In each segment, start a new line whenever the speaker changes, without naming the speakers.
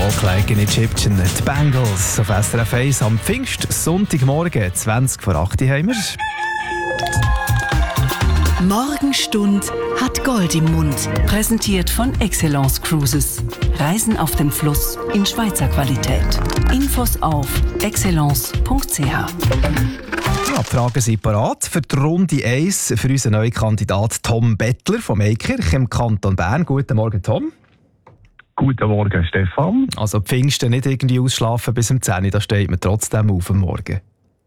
Walk Like an Egyptian, die Bangles auf SRF 1 am Pfingstsonntagmorgen, 20 vor 8 haben wir.
Morgenstund hat Gold im Mund. Präsentiert von Excellence Cruises. Reisen auf dem Fluss in Schweizer Qualität. Infos auf excellence.ch.
Ja, die Fragen sind parat für die Runde 1 für unseren neuen Kandidat Tom Bettler vom Eikirch im Kanton Bern. Guten Morgen, Tom.
Guten Morgen, Stefan.
Also Pfingsten nicht irgendwie ausschlafen bis um 10 Uhr, da steht man trotzdem auf am Morgen.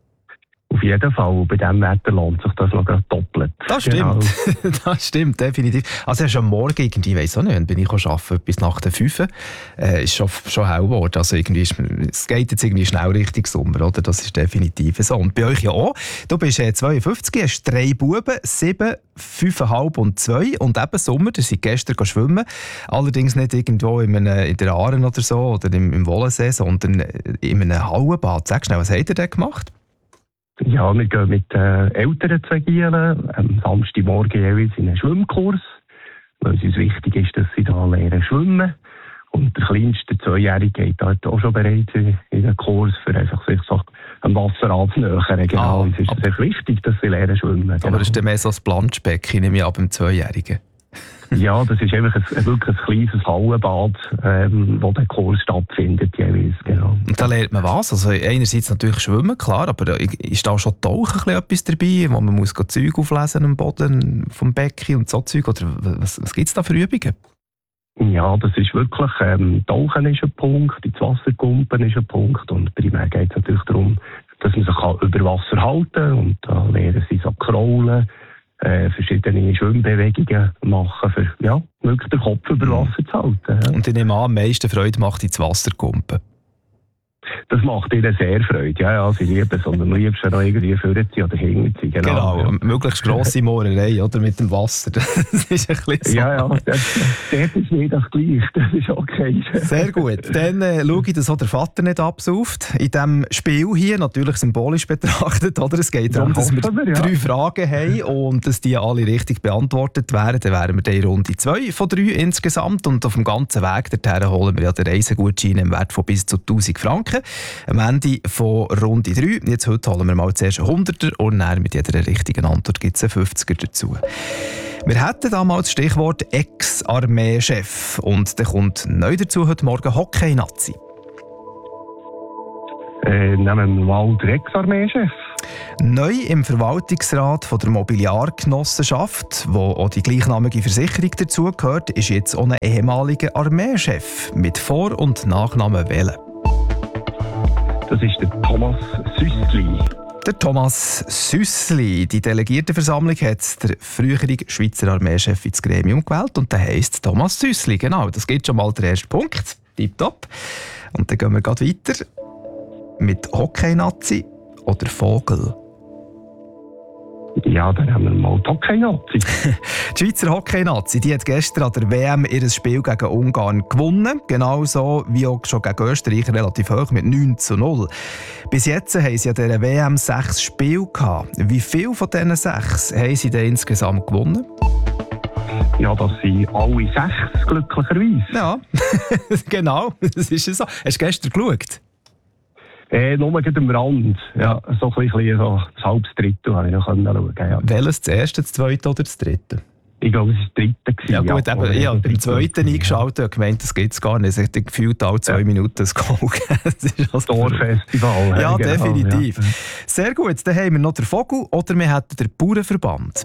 Auf jeden Fall, bei diesem Wetter lohnt sich das noch doppelt.
Das stimmt, genau. Das stimmt, definitiv. Also erst am Morgen irgendwie, ich weiss auch nicht, bin ich arbeiten bis nach der 5 ist schon hell geworden. Also irgendwie es geht jetzt irgendwie schnell Richtung Sommer, oder? Das ist definitiv so. Und bei euch ja auch. Du bist 52, hast 3 Buben, 7, 5,5 und 2 und eben Sommer, ihr seid gestern schwimmen. Allerdings nicht irgendwo in der Aare oder so oder im Wollensee, sondern in einem Hallenbad. Sag schnell, was habt ihr denn gemacht?
Ja, wir gehen mit Eltern zu Gielen am Samstagmorgen jeweils in einen Schwimmkurs, weil es uns wichtig ist, dass sie da lernen schwimmen. Und der kleinste 2-Jährige geht dort auch schon bereits in den Kurs, für einfach sich so am Wasser anzunähern. Genau, es ist sehr wichtig, dass sie lernen schwimmen. Genau.
Aber das ist dann mehr so ein Planschbecken, nehme ich ab, beim 2-Jährigen.
Ja, das ist einfach wirklich ein kleines Hallenbad, wo der Kurs stattfindet jeweils, genau.
Und da lernt man was? Also einerseits natürlich schwimmen, klar, aber ist da schon Tauchen etwas dabei, wo man muss Zeug auflesen am Boden vom Becken und so Zeug? Oder was gibt es da für Übungen?
Ja, das ist wirklich, Tauchen ist ein Punkt, ins Wasser kumpen ist ein Punkt und primär geht es natürlich darum, dass man sich über Wasser halten kann und da lernen sie so kraulen, verschiedene Schwimmbewegungen machen, für wirklich den Kopf über Wasser zu halten. Ja.
Und ich nehme an, am meisten Freude macht ins Wasser kumpen.
Das macht ihnen sehr Freude, ja, sie lieben es. Und am liebsten noch irgendwie vorziehen oder hinterziehen.
Genau, ja. Möglichst grosse Mohrerei, oder, mit dem Wasser. Das ist ein bisschen so.
Ja, das ist nicht das Gleiche, das ist okay.
Sehr gut, dann schaue ich, dass auch der Vater nicht absauft. In diesem Spiel hier, natürlich symbolisch betrachtet, oder? Es geht darum, dass wir 3 Fragen haben und dass die alle richtig beantwortet werden. Dann wären wir in Runde 2 von 3 insgesamt und auf dem ganzen Weg dorthin holen wir ja den Reisegutschein im Wert von bis zu 1000 Franken. Am Ende von Runde 3. Jetzt heute holen wir mal zuerst 100er und dann mit jeder richtigen Antwort gibt es einen 50er dazu. Wir hätten damals das Stichwort Ex-Armee-Chef und dann kommt neu dazu heute Morgen Hockey-Nazi.
Nehmen wir mal den Ex-Armee-Chef.
Neu im Verwaltungsrat von der Mobiliargenossenschaft, wo auch die gleichnamige Versicherung dazugehört, ist jetzt auch ein ehemaliger Armeechef mit Vor- und Nachnamen wählen.
Das ist der Thomas Süssli.
Der Thomas Süssli. Die Delegiertenversammlung hat der frühere Schweizer Armeechef ins Gremium gewählt und der heisst Thomas Süssli. Genau, das gibt schon mal den ersten Punkt. Tipptopp. Und dann gehen wir gleich weiter mit Hockey-Nazi oder Vogel.
Ja, dann haben wir mal die Hockey-Nazi.
Die Schweizer Hockey-Nazi, die hat gestern an der WM ihr Spiel gegen Ungarn gewonnen. Genauso wie auch schon gegen Österreich relativ hoch mit 9:0. Bis jetzt haben sie an dieser WM 6 Spiele gehabt. Wie viele von diesen 6 haben sie denn insgesamt gewonnen?
Ja, das sind alle 6, glücklicherweise.
Ja, genau, das ist so. Hast du gestern geschaut?
Nur am Rand. Ja, so ein bisschen so das halbes Drittel habe ich noch schauen. Ja.
Welches? Das erste, das zweite oder das dritte?
Ich glaube, es war das dritte.
Ja gut, aber ich habe beim zweiten eingeschaltet und gemeint, das gibt es gar nicht. Es hat gefühlt alle 2 Minuten ein Goal gegeben. Das ist also
Torfestival.
Ja,
genau,
definitiv.
Ja.
Sehr gut, dann haben wir noch den Vogel oder wir hätten den Bauernverband.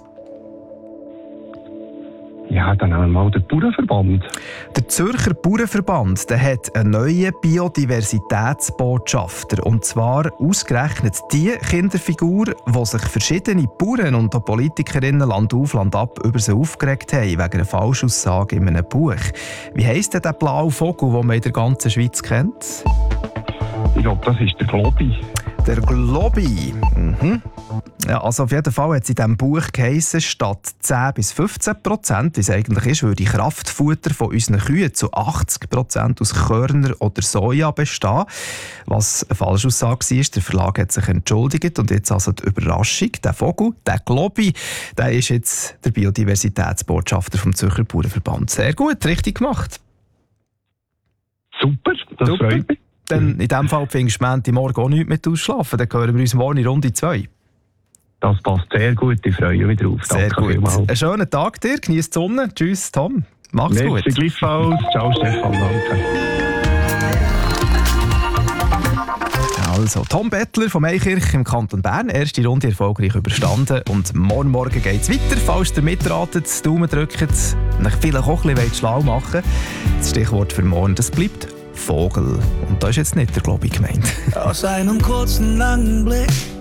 Ja, dann haben wir mal den Bauernverband.
Der Zürcher Bauernverband der hat einen neuen Biodiversitätsbotschafter. Und zwar ausgerechnet die Kinderfigur, die sich verschiedene Bauern und auch Politikerinnen Land auf, Land ab über sie aufgeregt haben, wegen einer Falschaussage in einem Buch. Wie heisst denn der blaue Vogel, den man in der ganzen Schweiz kennt?
Ich glaube, das ist der Globi.
Der Globi. Mhm. Ja, also auf jeden Fall hat es in diesem Buch geheissen, statt 10-15%, wie es eigentlich ist, würde Kraftfutter von unseren Kühen zu 80% aus Körner oder Soja bestehen. Was eine Falschaussage war, der Verlag hat sich entschuldigt und jetzt also die Überraschung, der Vogel, der Globi, der ist jetzt der Biodiversitätsbotschafter vom Zürcher Bauernverband. Sehr gut, richtig gemacht.
Super, das freut mich.
Dann in diesem Fall findest du morgen auch nichts mit ausschlafen. Dann hören wir uns morgen in Runde 2.
Das passt sehr gut, ich freue mich drauf.
Sehr
Danke
gut.
vielmals.
Einen schönen Tag dir, genieß die Sonne. Tschüss, Tom. Mach's gut.
Merci gleichfalls. Ciao, Stefan. Danke.
Also, Tom Bettler vom Eikirch im Kanton Bern. Erste Runde erfolgreich überstanden. Und morgen geht es weiter. Falls ihr mitratet, Daumen drückt und euch vielleicht auch ein bisschen schlau machen. Das Stichwort für morgen, das bleibt Vogel. Und da ist jetzt nicht der Globi gemeint.
Aus einem kurzen, langen Blick